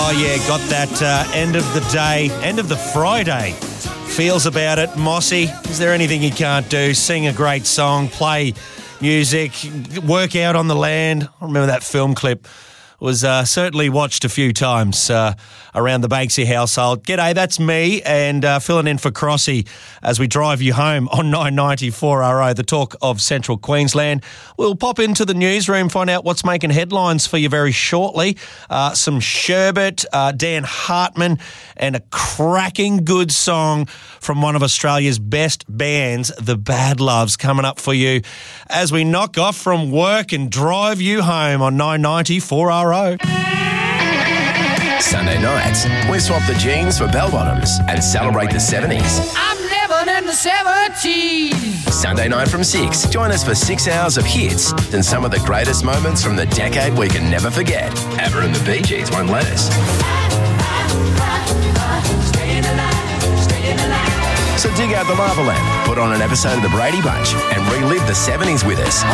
Oh, yeah, got that end of the day, end of the Friday feels about it. Mossy, is there anything you can't do? Sing a great song, play music, work out on the land. I remember that film clip was certainly watched a few times around the Banksy household. G'day, that's me, and filling in for Crossy as we drive you home on 990 4RO, the talk of Central Queensland. We'll pop into the newsroom, find out what's making headlines for you very shortly. Some sherbet, Dan Hartman, and a cracking good song from one of Australia's best bands, The Bad Loves, coming up for you as we knock off from work and drive you home on 990 4RO. Sunday nights, we swap the jeans for bell-bottoms and celebrate the 70s. I'm living in the 70s. Sunday night from 6, join us for 6 hours of hits and some of the greatest moments from the decade we can never forget. ABBA and the Bee Gees won't let us. So dig out the lava lamp, put on an episode of The Brady Bunch and relive the 70s with us.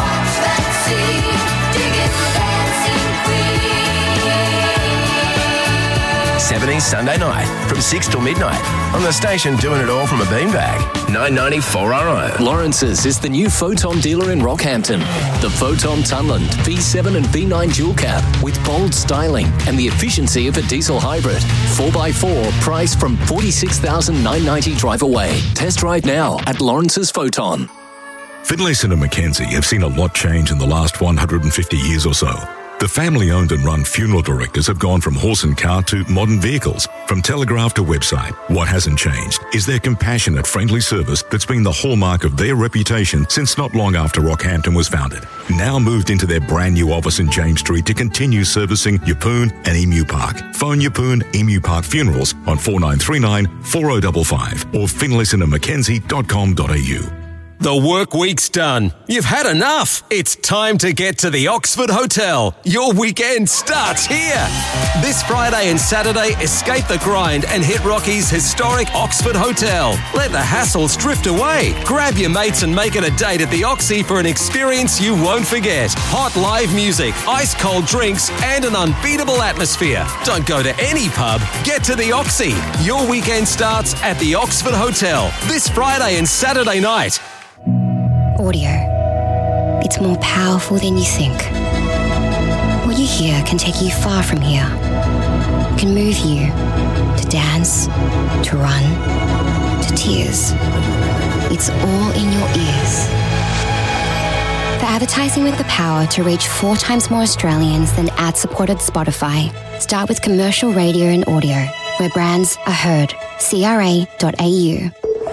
70s Sunday night from 6 till midnight on the station doing it all from a beanbag. 990 4RO. Lawrence's is the new Photon dealer in Rockhampton. The Photon Tunland V7 and V9 dual cab with bold styling and the efficiency of a diesel hybrid. 4x4 price from $46,990 drive away. Test drive now at Lawrence's Photon. Finlayson and Mackenzie have seen a lot change in the last 150 years or so. The family-owned and run funeral directors have gone from horse and cart to modern vehicles, from telegraph to website. What hasn't changed is their compassionate, friendly service that's been the hallmark of their reputation since not long after Rockhampton was founded. Now moved into their brand new office in James Street to continue servicing Yeppoon and Emu Park. Phone Yeppoon Emu Park Funerals on 4939 4055 or finlaysonandmackenzie.com.au. The work week's done. You've had enough. It's time to get to the Oxford Hotel. Your weekend starts here. This Friday and Saturday, escape the grind and hit Rocky's historic Oxford Hotel. Let the hassles drift away. Grab your mates and make it a date at the Oxy for an experience you won't forget. Hot live music, ice-cold drinks, and an unbeatable atmosphere. Don't go to any pub. Get to the Oxy. Your weekend starts at the Oxford Hotel this Friday and Saturday night. Audio. It's more powerful than you think. What you hear can take you far from here. It can move you to dance, to run, to tears. It's all in your ears. For advertising with the power to reach 4 times more Australians than ad-supported Spotify, start with commercial radio and audio, where brands are heard. CRA.au.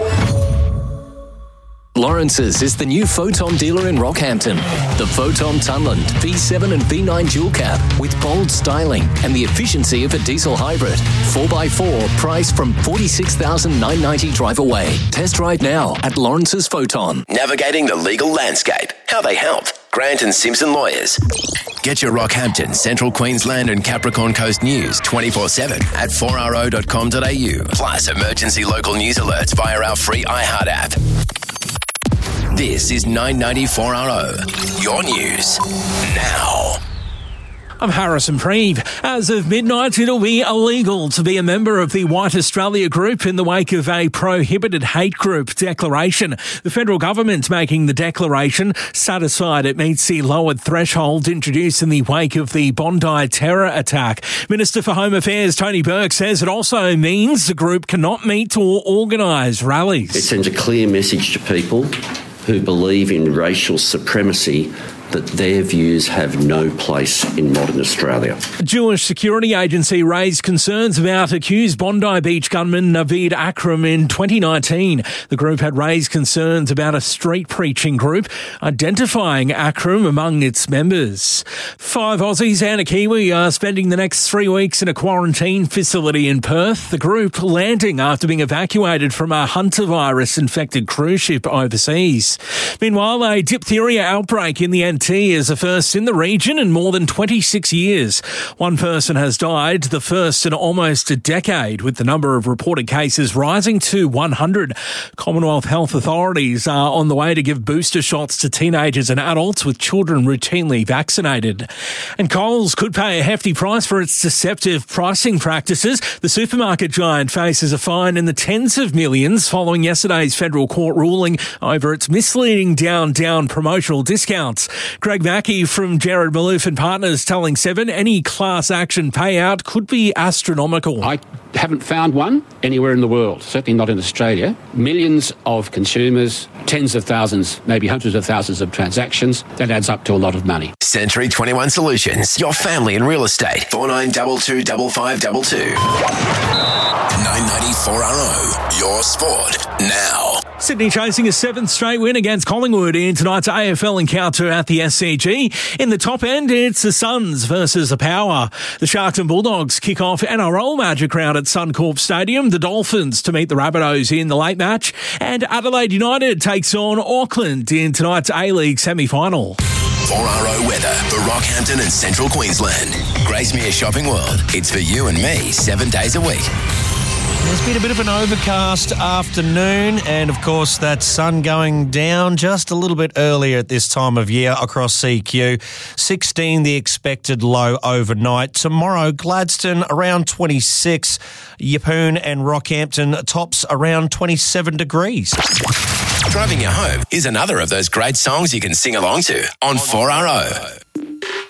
Lawrence's is the new Photon dealer in Rockhampton. The Photon Tunland V7 and V9 dual cab with bold styling and the efficiency of a diesel hybrid. 4x4 price from $46,990 drive away. Test drive now at Lawrence's Photon. Navigating the legal landscape. How they help. Grant and Simpson Lawyers. Get your Rockhampton, Central Queensland and Capricorn Coast news 24/7 at 4RO.com.au. Plus emergency local news alerts via our free iHeart app. This is 994RO, your news now. I'm Harrison Preeve. As of midnight, it'll be illegal to be a member of the White Australia Group in the wake of a prohibited hate group declaration. The federal government making the declaration satisfied it meets the lowered threshold introduced in the wake of the Bondi terror attack. Minister for Home Affairs Tony Burke says it also means the group cannot meet or organise rallies. It sends a clear message to people who believe in racial supremacy that their views have no place in modern Australia. A Jewish security agency raised concerns about accused Bondi Beach gunman Naveed Akram in 2019. The group had raised concerns about a street preaching group identifying Akram among its members. 5 Aussies and a Kiwi are spending the next 3 weeks in a quarantine facility in Perth. The group landing after being evacuated from a Hunter virus-infected cruise ship overseas. Meanwhile, a diphtheria outbreak in the TNT is the first in the region in more than 26 years. One person has died, the first in almost a decade, with the number of reported cases rising to 100. Commonwealth health authorities are on the way to give booster shots to teenagers and adults, with children routinely vaccinated. And Coles could pay a hefty price for its deceptive pricing practices. The supermarket giant faces a fine in the tens of millions following yesterday's federal court ruling over its misleading down promotional discounts. Greg Mackey from Jared Maloof and Partners telling Seven any class action payout could be astronomical. I haven't found one anywhere in the world, certainly not in Australia. Millions of consumers, tens of thousands, maybe hundreds of thousands of transactions. That adds up to a lot of money. Century 21 Solutions, your family in real estate. 4922 5522. 994RO, your sport now. Sydney chasing a seventh straight win against Collingwood in tonight's AFL encounter at the SCG. In the top end, it's the Suns versus the Power. The Sharks and Bulldogs kick off NRL Magic Round at Suncorp Stadium. The Dolphins to meet the Rabbitohs in the late match. And Adelaide United takes on Auckland in tonight's A-League semi-final. 4RO weather for Rockhampton and Central Queensland. Gracemere Shopping World. It's for you and me 7 days a week. There's been a bit of an overcast afternoon and, of course, that sun going down just a little bit earlier at this time of year across CQ. 16 the expected low overnight. Tomorrow, Gladstone around 26. Yeppoon and Rockhampton tops around 27 degrees. Driving you home is another of those great songs you can sing along to on 4RO.